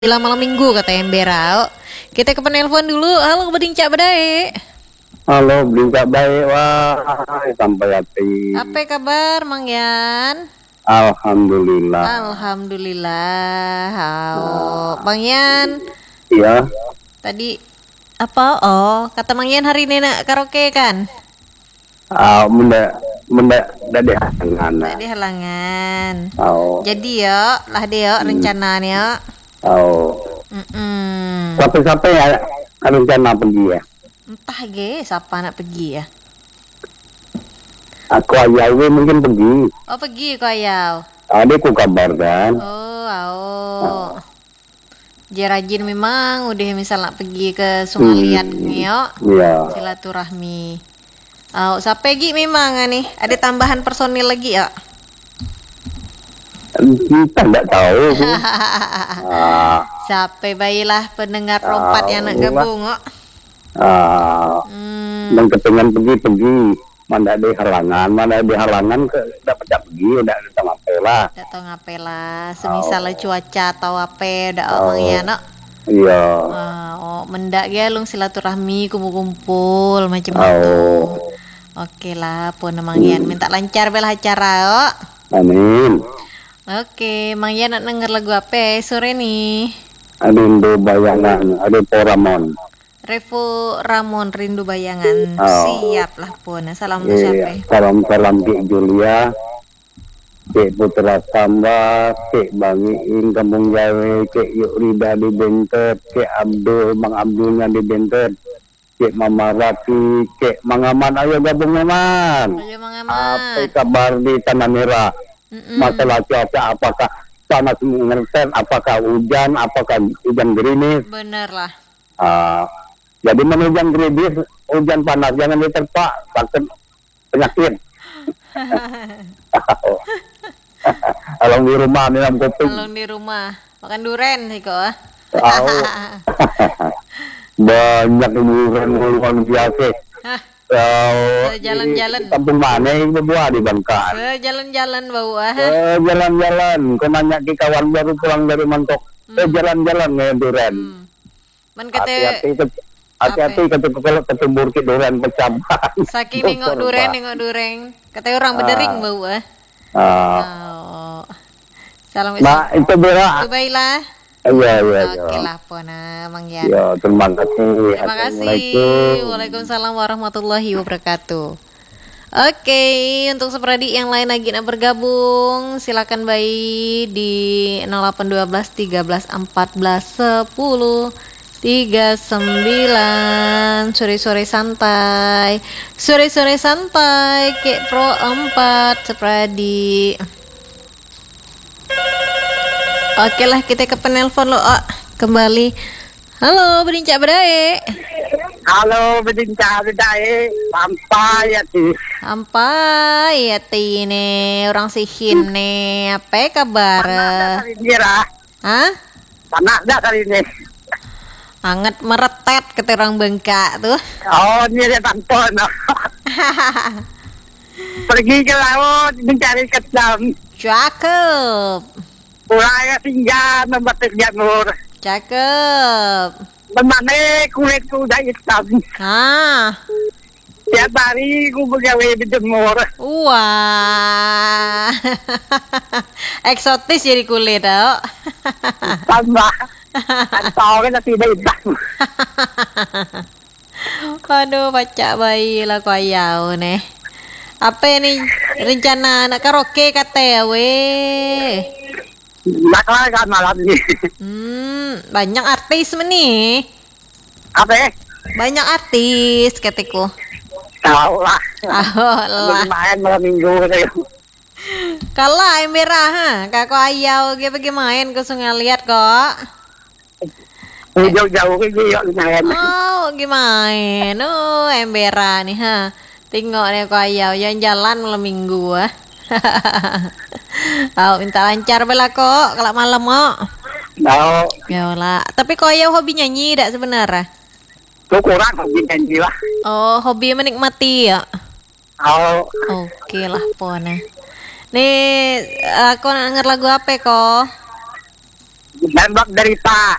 Bila malam minggu kata Embera. Kita ke penelpon dulu. Halo Beding Cak Bedai. Halo, Bingka baik, wah, sampai hati. Apa kabar Mang Yan? Alhamdulillah. Alhamdulillah. Bang Yan. Iya. Tadi apa? Oh, kata Mang Yan hari ini nak karaoke kan? Menda dari halangan. Tadi halangan. Oh. Jadi ya, lah dia rencananya. Oh. Siapa ya rencana pergi ya? Entah siapa nak pergi ya? Aku ayah mungkin pergi. Oh pergi kau ayau. Ada ku kabar kan? Oh. Dia rajin memang udah misal nak pergi ke Sungai Liat ya. Iya. Silaturahmi. Oh, sampai pergi memang nih. Ada tambahan personil lagi ya? Kita tidak tahu. Sampai bayilah pendengar rompat yang nak gabung kok. Dan kepengen pergi. Mana ada halangan dapat pergi, udah ada ngapain. Tak tahu ngapain lah. Semisal cuaca atau apa, dah orang ya nak. Iya. Mendak gelung silaturahmi kumpul macam itu. Oke lah, pun Mang Yan minta lancar belah acara kok. Amin. Oke, Mang Yan nak denger lagu apa sore nih? Rindu Bayangan, ada Poramon. Revo Ramon Rindu Bayangan. Siap lah pun. Salam untuk siapa? Salam Kik Julia, Kik Putra Samba, Kik Bangiin Kampung Jawa, Kik Yuk Rida di Bentet, Kik Abdul, Bang Abdulnya di Bentet, Kik Mama Rati, Kik Mang Aman, ayo gabung Man. Ayo Mang Aman. Apa kabar di Tanah Merah? Masalah cuaca, apakah panas mengerten, apakah hujan gerimis? Bener lah. Jadi hujan gerimis, hujan panas, jangan diterpa, takut penyakit. Along di rumah minum kopi. Along di rumah makan duren sih kok. Banyak duren luar biasa. Jalan-jalan. Kampung mana itu buah di Bangka. Jalan-jalan bau jalan-jalan. Kau nanya ke kawan baru pulang dari Mantok. Jalan-jalan nih duren. Hati-hati kalau ketembur ke duren pecah. Saking nengok duren. Katanya orang berdering bau Salam itu Bera. Baiklah. Iya. Oke lah pona Mang Yan. Ya, terima kasih. Terima kasih. Waalaikumsalam warahmatullahi wabarakatuh. Oke, untuk seperadi yang lain lagi nak bergabung, silakan bayi di 0812 13 14 10 39. Sore-sore santai Kek Pro 4 seperadi. Oke lah, kita ke penelpon lo kembali. Halo Beding Cak Bedai. Halo Beding Cak Bedai. Sampai ya ini orang sihin nih. Apa kabar? Hah? Panas dah kali ini. Hangat meretet kata orang Bengka tuh. Oh, ini dia tampon. Pergi ke laut mencari ketam. Cakep. Pulangnya tinggal membatik jamur. Cakep. Bagaimana kulitku udah hitam. Tiap hari aku begawe berjemur. Wah. Eksotis jadi kulit tau. Tambah. Tahu kan tidak hitam. Aduh, pacak bayi lah kau ayau nih. Apa ini rencana nak karaoke kata weh? Kan malam ini. Banyak artis nih. Apa? Banyak artis kataku. Tahu lah. Lah. Main malam minggu saya. Kalah merah kakak ayau dia pergi main ke Sungai Liat kok. Jauh-jauh ke dia main. Oh, gimana? Embera nih Tengok nih kok ayau jalan-jalan malam minggu minta lancar bela kok kalau malam Tahu. Ya lah. Tapi kok ayau hobi nyanyi tak sebenarnya? Tuh kurang hobi nyanyi lah. Oh, hobi menikmati ya. Oke lah pona. Nih, aku nak denger lagu apa kok? Nembak dari Pak